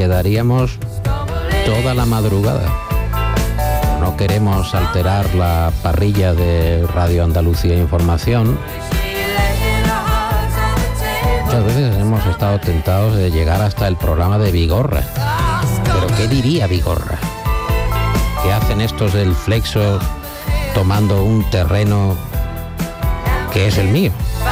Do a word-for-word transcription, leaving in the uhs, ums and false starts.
quedaríamos toda la madrugada. No queremos alterar la parrilla de Radio Andalucía Información. Muchas veces hemos estado tentados de llegar hasta el programa de Vigorra. ¿Pero qué diría Vigorra? ¿Qué hacen estos del Flexo tomando un terreno que es el mío?